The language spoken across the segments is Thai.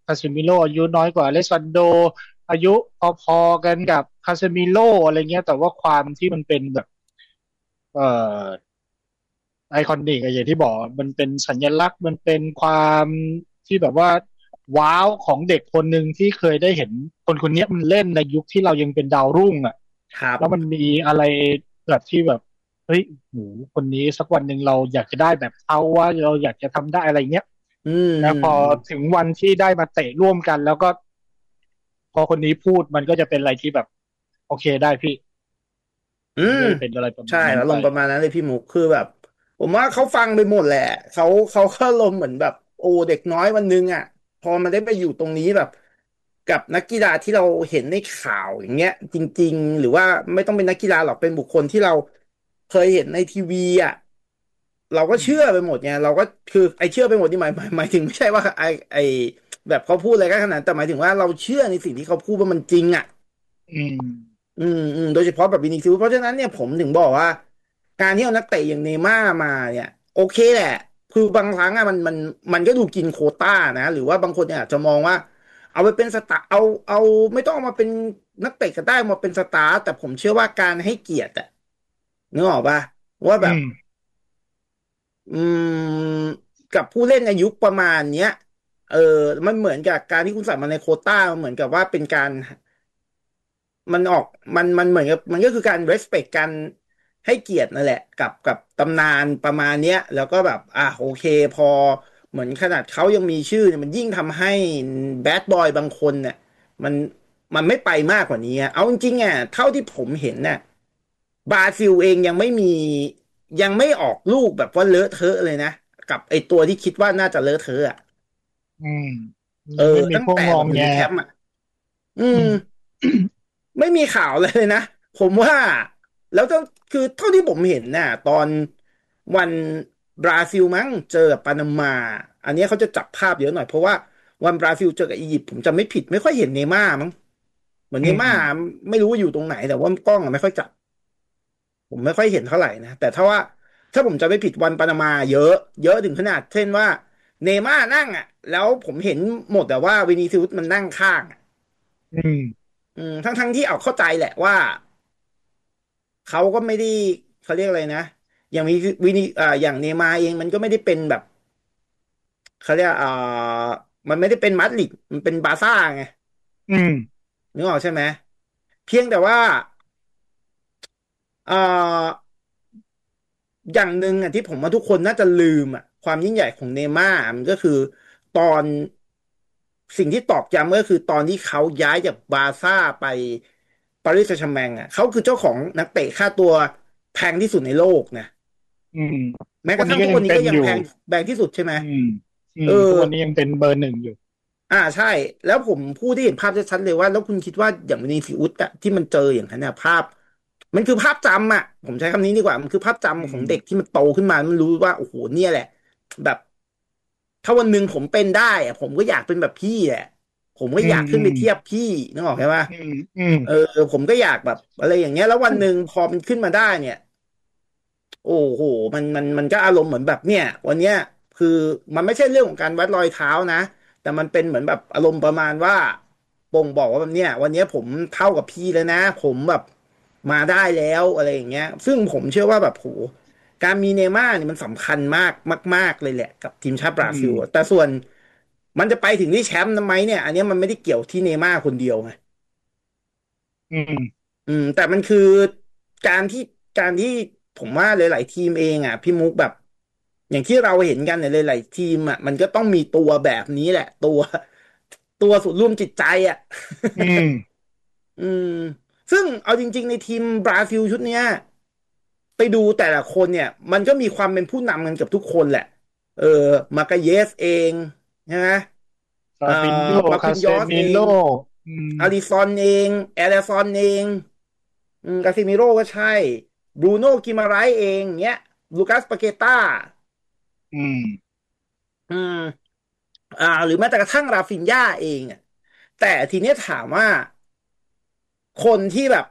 คาเซมิโร่อายุน้อยกว่าอเลสซานโดอายุพอๆกันกับคาเซมิโร่อะไรเงี้ยแต่ว่าความที่มันเป็นแบบเอ่อไอคอนิกอะอย่างที่บอกมันเป็นสัญลักษณ์มันเป็นความที่แบบว่าว้าวของเด็กคนหนึ่งที่เคยได้เห็นคนคนนี้มันเล่นในยุคที่เรายังเป็นดาวรุ่งอ่ะครับแล้วมันมีอะไรแบบที่แบบเฮ้ยโหคนนี้สักวันหนึ่งเราอยากจะได้แบบเขาว่าเราอยากจะทำได้อะไรเงี้ยอืมแล้วพอถึงวันที่ได้มาเตะร่วมกันแล้วก็พอคนนี้พูดมันก็จะเป็นอะไรที่แบบโอเคได้พี่อืมมันก็จะเป็นอะไรประใช่มาณนั้นไปอารมณ์ประมาณนั้นเลยพี่หมูคือแบบผมว่าเขาฟังไปหมดแหละเขาก็อารมณ์เหมือนแบบโอ้เด็กน้อยวันนึงอ่ะพอมันได้ไปอยู่ตรงนี้แบบกับนักกีฬาที่เราเห็นในข่าวอย่างเงี้ยจริงๆหรือว่าไม่ต้องเป็นนักกีฬาหรอกเป็นบุคคลที่เราเคยเห็นในทีวีอ่ะเราก็อืมเชื่อไปหมดไงเราก็คือไอ้เชื่อไปหมดนี่หมายถึงไม่ใช่ว่าไอ้แบบเขาพูดอะไรกันขนาดนั้นแต่หมายถึงว่าเราเชื่อในสิ่งที่เขาพูดว่ามันจริงอ่ะอืมโดยเฉพาะแบบวินิซิอุสเพราะฉะนั้นเนี่ยผมถึงบอกว่าการที่เอานักเตะอย่างเนย์ม่าร์มาเนี่ยโอเคแหละคือบางครั้งอะมันก็ดูกินโควต้านะหรือว่าบางคนเนี่ยอาจจะมองว่าเอาไปเป็นสตาร์เอาไม่ต้องเอามาเป็นนักเตะก็ได้มาเป็นสตาร์แต่ผมเชื่อว่าการให้เกียรติอะนึกออกปะว่าแบบอืมอืมกับผู้เล่นอายุประมาณเนี้ยเออมันเหมือนกับการที่คุณใส่มาในโควต้ามันเหมือนกับว่าเป็นการ มันออกมันเหมือนกับมันก็คือการ respect กันให้เกียรตินั่นแหละกับตำนานประมาณเนี้ยแล้วก็แบบโอเคพอเหมือนขนาดเขายังมีชื่อเนี่ยมันยิ่งทำให้แบดบอยบางคนเนี่ยมันมันไม่ไปมากกว่านี้อะเอาจริงๆอ่ะเท่าที่ผมเห็นน่ะบราซิลเองยังไม่ออกลูกแบบว่าเลอะเทอะเลยนะกับไอตัวที่คิดว่าน่าจะเลอะเทอะอ่ะอืมเออยังไม่มีพวกตั้งแต่งองแงแบบอยู่ในแคมป์อ่ะอืมอืมไม่มีข่าวเลยนะผมว่าแล้วก็คือเท่าที่ผมเห็นน่ะตอนวันบราซิลมั้งเจอกับปานามาอันเนี้ยเขาจะจับภาพเยอะหน่อยเพราะว่าวันบราซิลเจอกับอียิปต์ผมจำไม่ผิดไม่ค่อยเห็นเนย์ม่าร์มั้งเหมือนอืเนย์ม่าร์มไม่รู้ว่าอยู่ตรงไหนแต่ว่ากล้องอะไม่ค่อยจับผมไม่ค่อยเห็นเท่าไหร่นะแต่ถ้าผมจำไม่ผิดวันปานามาเยอะเยอะถึงขนาดเช่นว่าเนย์ม่าร์นั่งอ่ะแล้วผมเห็นหมดแต่ว่าวินิซิอุสมันนั่งข้างอะอืมทั้งที่เอาเข้าใจแหละว่า เขาก็ไม่ได้เขาเรียกอะไรนะอย่างมีวินิอย่างเนย์มาร์เองมันก็ไม่ได้เป็นแบบเขาเรียกมันไม่ได้เป็นมาดริดมันเป็นบาร์ซ่าไงอืมนึกออกใช่ไหมเพียงแต่ว่าเอ่ออย่างหนึ่งอ่ะที่ผมว่าทุกคนน่าจะลืมอ่ะความยิ่งใหญ่ของเนย์ม่าร์มันก็คือตอนสิ่งที่ตอกย้ำก็คือตอนที่เขาย้ายจากบาร์ซ่าไปปารีสแซงต์แชร์แมงอ่ะเขาคือเจ้าของนักเตะค่าตัวแพงที่สุดในโลกนะอืมแม้กระทั่งวันนี้ก็ยัทุกวันนี้ก็ยังงเป็นอยู่แพงที่สุดใช่ไหมอืมอืเออมทุกวันนี้ยังเป็นเบอร์หนึ่งอยู่ใช่แล้วผมพูดที่เห็นภาพชัดๆเลยว่าแล้วคุณคิดว่าอย่างวินีซิอุสอะที่มันเจออย่างนั้นเนี่ยภาพมันคือภาพจำอะผมใช้คำนี้ดีกว่ามันคือภาพอืจำของมเด็กที่มันโตขึ้นมามันรู้ว่าโอ้โหเนี่ยแหละแบบถ้าวันหนึ่งผมเป็นได้อะผมก็อยากเป็นแบบพี่แหละผมก็อืมอืมอยากขึ้นไปเทียบพี่นึกออกใช่ปะอืมอืมเออผมก็อยากแบบอะไรอย่างเงี้ยแล้ววันหนึ่งพอมันขึ้นมาได้เนี่ย โอ้โหมันก็อารมณ์เหมือนแบบเนี่ยวันเนี้ยคือมันไม่ใช่เรื่องของการวัดรอยเท้านะแต่มันเป็นเหมือนแบบอารมณ์ประมาณว่าบ่งบอกว่าแบบเนี่ยวันเนี้ยผมเท่ากับพี่แล้วนะผมแบบมาได้แล้วอะไรอย่างเงี้ยซึ่งผมเชื่อว่าแบบโหการมีเนย์ม่าร์เนี่ยมันสำคัญมากเลยแหละกับทีมชาติบอืมราซิลแต่ส่วนมันจะไปถึงที่แชมป์ทำไมเนี่ยอันเนี้ยมันไม่ได้เกี่ยวที่เนย์ม่าร์คนเดียวไงอืมแต่มันคือการที่การที่ผมว่าหลายๆทีมเองอ่ะพี่มุกแบบอย่างที่เราเห็นกันในหลายๆทีมอ่ะมันก็ต้องมีตัวแบบนี้แหละตัวศูนย์รวมจิตใจอ่ะอืมอืมซึ่งเอาจริงๆในทีมบราซิลชุดเนี้ยไปดูแต่ละคนเนี่ยมันก็มีความเป็นผู้นำกันกับทุกคนแหละเออมากาเยสเองใช่ไหมฟาบินโญมาคุคาเซนยอสเอมิโลงอืมอาริซอนเองแอเดรซอนเอง กาซิมิโร่ก็ใช่บรูโน่กิมาไรส์เองเงี้ยลูคัสปาเกต้าอืมอืมหรือแม้แต่กระทั่งราฟินญ่าเองอ่ะแต่ทีเนี้ยถามว่าคนที่แบบ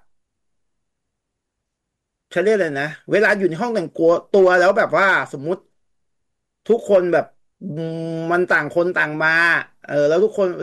เขาเรียกเลยนะเวลาอยู่ในห้องแต่งตัวแล้วแบบว่าสมมุติทุกคนแบบมันต่างคนต่างมาแล้วทุกคน